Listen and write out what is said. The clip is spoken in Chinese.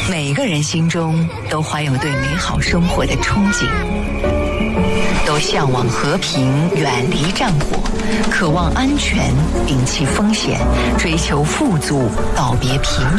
每个人心中都怀有对美好生活的憧憬，都向往和平，远离战火，渴望安全，摒弃风险，追求富足，告别贫